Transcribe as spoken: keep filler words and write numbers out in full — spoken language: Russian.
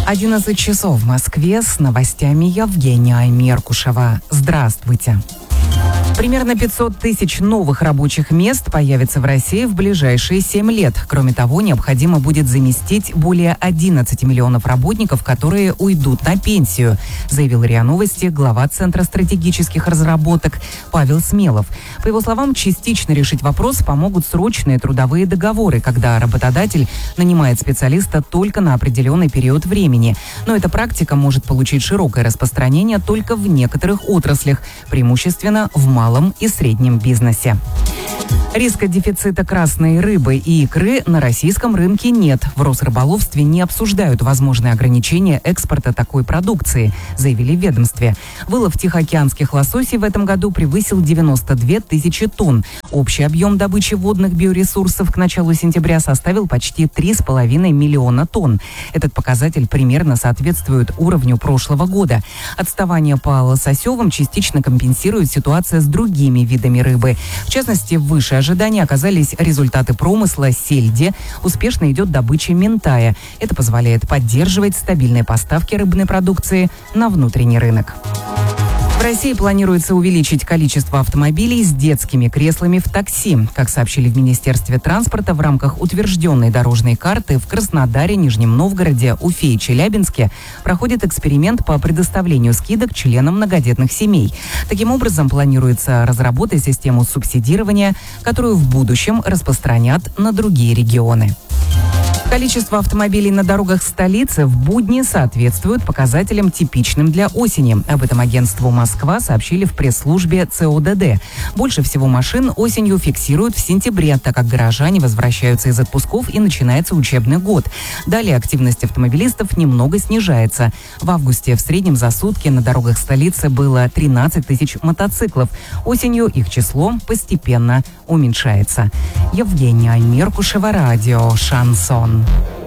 одиннадцать часов в Москве, с новостями Евгения Меркушева. Здравствуйте. Примерно пятьсот тысяч новых рабочих мест появится в России в ближайшие семь лет. Кроме того, необходимо будет заместить более одиннадцать миллионов работников, которые уйдут на пенсию, заявил РИА Новости глава Центра стратегических разработок Павел Смелов. По его словам, частично решить вопрос помогут срочные трудовые договоры, когда работодатель нанимает специалиста только на определенный период времени. Но эта практика может получить широкое распространение только в некоторых отраслях, преимущественно в малом и среднем бизнесе. Риска дефицита красной рыбы и икры на российском рынке нет. В Росрыболовстве не обсуждают возможные ограничения экспорта такой продукции, заявили в ведомстве. Вылов тихоокеанских лососей в этом году превысил девяносто две тысячи тонн. Общий объем добычи водных биоресурсов к началу сентября составил почти три с половиной миллиона тонн. Этот показатель примерно соответствует уровню прошлого года. Отставание по лососевым частично компенсирует ситуация с другими видами рыбы. В частности, выше ожиданий оказались результаты промысла сельди. Успешно идет добыча минтая. Это позволяет поддерживать стабильные поставки рыбной продукции на внутренний рынок. В России планируется увеличить количество автомобилей с детскими креслами в такси. Как сообщили в Министерстве транспорта, в рамках утвержденной дорожной карты в Краснодаре, Нижнем Новгороде, Уфе и Челябинске проходит эксперимент по предоставлению скидок членам многодетных семей. Таким образом, планируется разработать систему субсидирования, которую в будущем распространят на другие регионы. Количество автомобилей на дорогах столицы в будни соответствует показателям, типичным для осени. Об этом агентству «Москва» сообщили в пресс-службе ЦОДД. Больше всего машин осенью фиксируют в сентябре, так как горожане возвращаются из отпусков и начинается учебный год. Далее активность автомобилистов немного снижается. В августе в среднем за сутки на дорогах столицы было тринадцать тысяч мотоциклов. Осенью их число постепенно уменьшается. Евгения Меркушева, радио «Шансон».